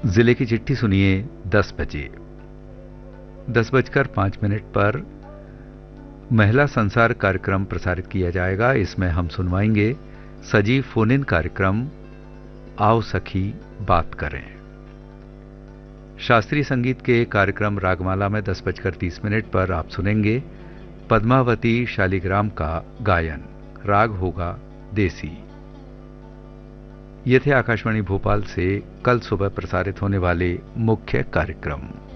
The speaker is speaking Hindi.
जिले की चिट्ठी सुनिए 10 बजे। 10:05 पर महिला संसार कार्यक्रम प्रसारित किया जाएगा। इसमें हम सुनवाएंगे सजीव फोन इन कार्यक्रम आओ सखी बात करें। शास्त्रीय संगीत के कार्यक्रम रागमाला में 10:30 पर आप सुनेंगे पद्मावती शालिग्राम का गायन। राग होगा देसी। ये थे आकाशवाणी भोपाल से कल सुबह प्रसारित होने वाले मुख्य कार्यक्रम।